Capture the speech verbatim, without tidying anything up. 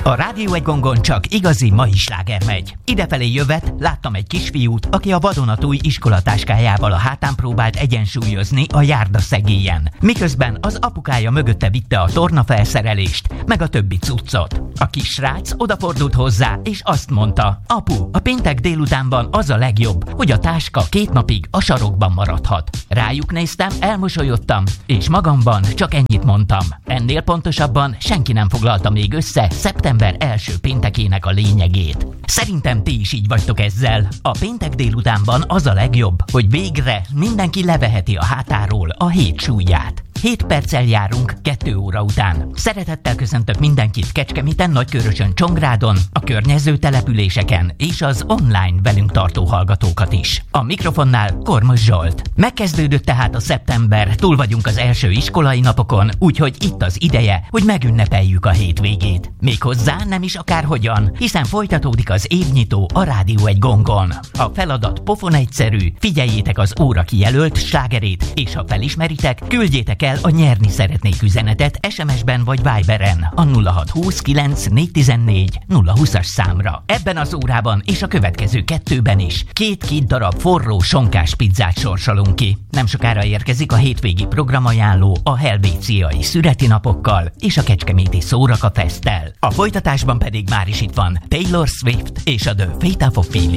A Rádió egy gongon csak igazi mai sláger megy. Idefelé jövet láttam egy kisfiút, aki a vadonatúj iskolatáskájával a hátán próbált egyensúlyozni a járda szegélyen. Miközben az apukája mögötte vitte a tornafelszerelést, meg a többi cuccot. A kis srác odafordult hozzá, és azt mondta: apu, a péntek délutánban az a legjobb, hogy a táska két napig a sarokban maradhat. Rájuk néztem, elmosolyodtam, és magamban csak ennyit mondtam. Ennél pontosabban senki nem foglalta még össze szeptember első péntekének a lényegét. Szerintem ti is így vagytok ezzel. A péntek délutánban az a legjobb, hogy végre mindenki leveheti a hátáról a hét súlyát. hét perccel járunk kettő óra után. Szeretettel köszöntök mindenkit Kecskeméten, Nagykörösön, Csongrádon, a környező településeken és az online velünk tartó hallgatókat is. A mikrofonnál Kormos Zsolt. Megkezdődött tehát a szeptember, túl vagyunk az első iskolai napokon, úgyhogy itt az ideje, hogy megünnepeljük a hétvégét. Méghozzá nem is akárhogyan, hiszen folytatódik az évnyitó a Rádió egy gongon. A feladat pofon egyszerű, figyeljétek az óra kijelölt slágerét, és ha felismeritek, küldjétek el a nyerni szeretnék üzenetet es em es-ben vagy Viberen a nulla hat húsz kilenc négyszáztizennégy nulla húszas számra. Ebben az órában és a következő kettőben is két-két darab forró sonkás pizzát sorsolunk ki. Nem sokára érkezik a hétvégi programajánló a helvéciai szüreti napokkal és a kecskeméti Szóraka Festtel. A folytatásban pedig már is itt van Taylor Swift és a The Fate of Ophelia.